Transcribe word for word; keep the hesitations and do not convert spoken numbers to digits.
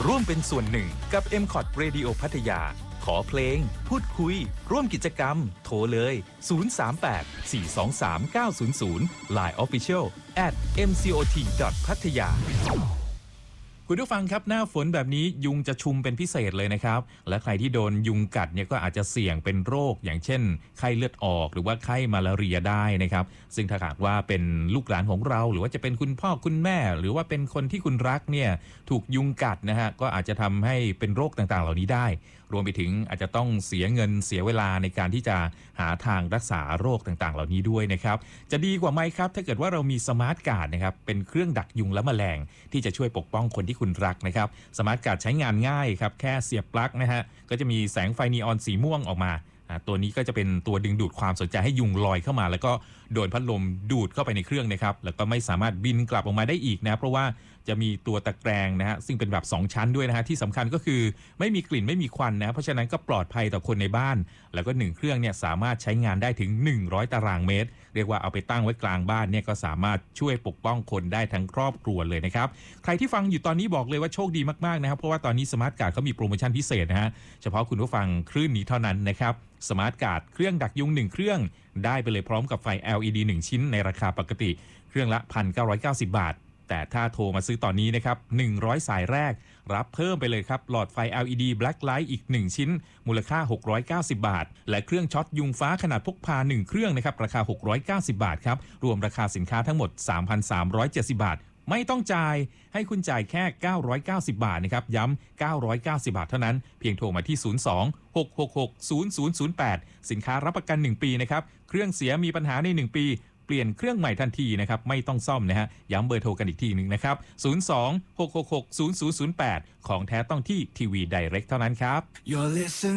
ร่วมเป็นส่วนหนึ่งกับ เอ็ม คอท Radio พัทยาขอเพลงพูดคุยร่วมกิจกรรมโทรเลยศูนย์ สาม แปด สี่ สอง สาม เก้า ศูนย์ ศูนย์ ไลน์ Official at เอ็ม ซี โอ ที ดอท พัทยาคุณผู้ฟังครับหน้าฝนแบบนี้ยุงจะชุมเป็นพิเศษเลยนะครับและใครที่โดนยุงกัดเนี่ยก็อาจจะเสี่ยงเป็นโรคอย่างเช่นไข้เลือดออกหรือว่าไข้มาลาเรียได้นะครับซึ่งถ้าหากว่าเป็นลูกหลานของเราหรือว่าจะเป็นคุณพ่อคุณแม่หรือว่าเป็นคนที่คุณรักเนี่ยถูกยุงกัดนะฮะก็อาจจะทำให้เป็นโรคต่างๆเหล่านี้ได้รวมไปถึงอาจจะต้องเสียเงินเสียเวลาในการที่จะหาทางรักษาโรคต่างๆเหล่านี้ด้วยนะครับจะดีกว่าไหมครับถ้าเกิดว่าเรามีสมาร์ทการ์ดนะครับเป็นเครื่องดักยุงและแมลงที่จะช่วยปกป้องคนที่คุณรักนะครับสมาร์ทการ์ดใช้งานง่ายครับแค่เสียบปลั๊กนะฮะก็จะมีแสงไฟนีออนสีม่วงออกมาตัวนี้ก็จะเป็นตัวดึงดูดความสนใจให้ยุงลอยเข้ามาแล้วก็โดนพัดลมดูดเข้าไปในเครื่องนะครับแล้วก็ไม่สามารถบินกลับออกมาได้อีกนะเพราะว่าจะมีตัวตะแกรงนะฮะซึ่งเป็นแบบสองชั้นด้วยนะฮะที่สำคัญก็คือไม่มีกลิ่นไม่มีควันนะเพราะฉะนั้นก็ปลอดภัยต่อคนในบ้านแล้วก็หนึ่งเครื่องเนี่ยสามารถใช้งานได้ถึงหนึ่งร้อยตารางเมตรเรียกว่าเอาไปตั้งไว้กลางบ้านเนี่ยก็สามารถช่วยปกป้องคนได้ทั้งครอบครัวเลยนะครับใครที่ฟังอยู่ตอนนี้บอกเลยว่าโชคดีมากๆนะครับเพราะว่าตอนนี้สมาร์ทการ์ดเขามีโปรโมชั่นพิเศษนะฮะเฉพาะคุณผู้ฟังคลื่นนี้เท่านั้นนะครับสมาร์ทการ์ดเครื่องดักยุงหนึ่งเครื่องได้ไปเลยพร้อมกับไฟ แอล อี ดี หนึ่งชิ้นในราคาปกติเครื่องละ หนึ่งพันเก้าร้อยเก้าสิบ บาทแต่ถ้าโทรมาซื้อตอนนี้นะครับหนึ่งร้อยสายแรกรับเพิ่มไปเลยครับหลอดไฟ แอล อี ดี Black Light อีกหนึ่งชิ้นมูลค่าหกร้อยเก้าสิบบาทและเครื่องช็อตยุงฟ้าขนาดพกพาหนึ่งเครื่องนะครับราคาหกร้อยเก้าสิบบาทครับรวมราคาสินค้าทั้งหมด สามพันสามร้อยเจ็ดสิบ บาทไม่ต้องจ่ายให้คุณจ่ายแค่เก้าร้อยเก้าสิบบาทนะครับย้ำเก้าร้อยเก้าสิบบาทเท่านั้นเพียงโทรมาที่ศูนย์ สอง หก หก หก ศูนย์ ศูนย์ ศูนย์ แปดสินค้ารับประกันหนึ่งปีนะครับเครื่องเสียมีปัญหาในหนึ่งปีเปลี่ยนเครื่องใหม่ทันทีนะครับไม่ต้องซ่อมนะฮะย้ำเบอร์โทรกันอีกทีหนึ่งนะครับศูนย์ สอง หก หก หก ศูนย์ ศูนย์ ศูนย์ แปดของแท้ต้องที่ทีวีไดเรกเท่านั้นครับ